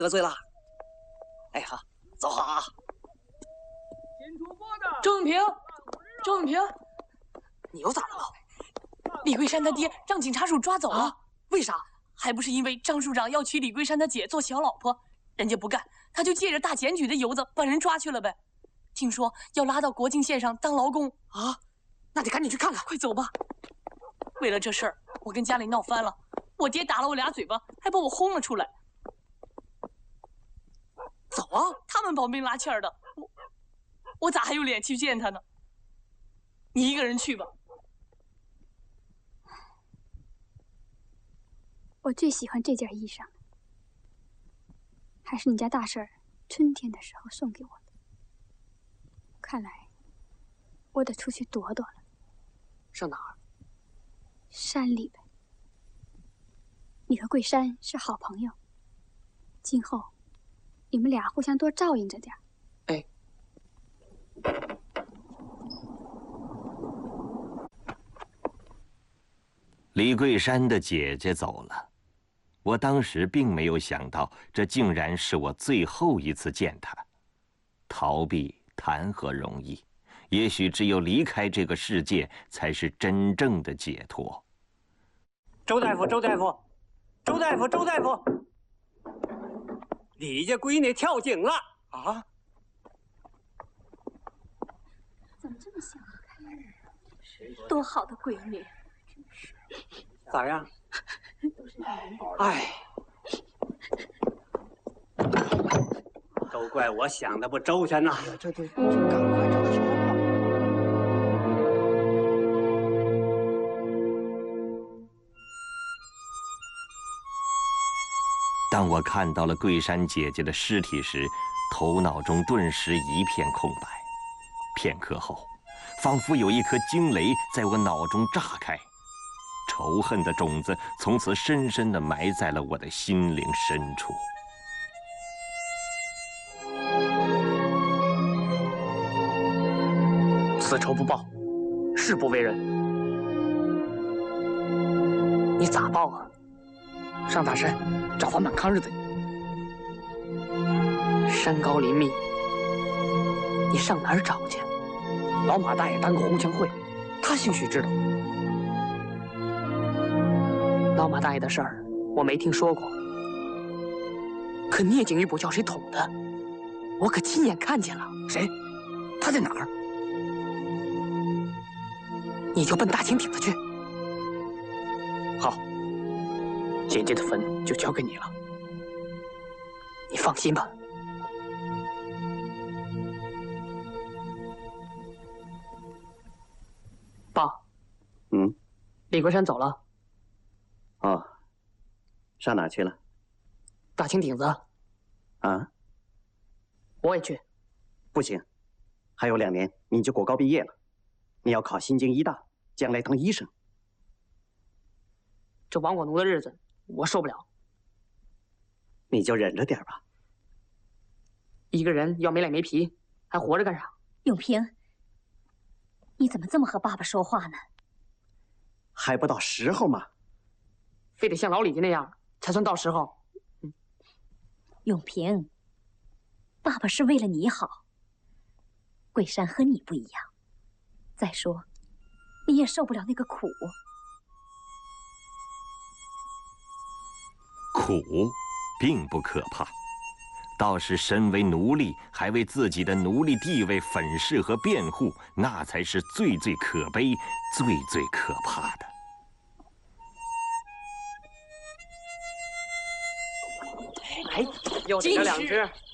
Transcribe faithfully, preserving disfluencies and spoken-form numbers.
得罪了。哎呀，走好啊！ 周永平，周永平， 你又咋了？ 李桂山他爹让警察署抓走了。 啊？为啥？ 还不是因为张署长要娶李桂山他姐做小老婆，人家不干，他就借着大检举的由子把人抓去了呗。听说要拉到国境线上当劳工啊，那得赶紧去看看。 快走吧！为了这事儿，我跟家里闹翻了，我爹打了我俩嘴巴，还把我轰了出来。 走啊！ 他们保兵拉纤的，我我咋还有脸去见他呢？你一个人去吧。 我最喜欢这件衣裳了，还是你家大婶儿春天的时候送给我的。看来我得出去躲躲了。 上哪儿？ 山里呗。你和桂山是好朋友，今后你们俩互相多照应着点。 哎。 李桂山的姐姐走了，我当时并没有想到，这竟然是我最后一次见她。逃避谈何容易？也许只有离开这个世界，才是真正的解脱。 周大夫，周大夫，周大夫，周大夫，你家闺女跳井了啊！ 怎么这么想不开呢？多好的闺女！ 咋样？哎，都怪我想的不周全呐！ 这对，赶快找他说话。 当我看到了桂山姐姐的尸体时，头脑中顿时一片空白。片刻后，仿佛有一颗惊雷在我脑中炸开，仇恨的种子从此深深地埋在了我的心灵深处。 此仇不报，誓不为人。你咋报啊？上大山找完满康日子。山高林密，你上哪儿找去？老马大爷当过红墙会，他兴许知道。老马大爷的事儿我没听说过，可聂景玉不叫谁捅的，我可亲眼看见了。谁？他在哪儿？你就奔大青顶子去。好，姐姐的坟就交给你了，你放心吧。爸。 嗯。 李桂山走了。 哦。上哪儿去了？ 大青顶子。 啊？ 我也去。 不行，还有两年你就国高毕业了，你要考新京医大，将来当医生。 这亡我奴的日子我受不了。 你就忍着点吧。 一个人要没脸没皮，还活着干啥？ 永平，你怎么这么和爸爸说话呢？ 还不到时候吗？ 非得像老李家那样才算到时候。嗯、 永平，爸爸是为了你好。桂山和你不一样，再说，你也受不了那个苦。 苦，并不可怕，倒是身为奴隶，还为自己的奴隶地位粉饰和辩护，那才是最最可悲、最最可怕的。 哎，又逮了两只。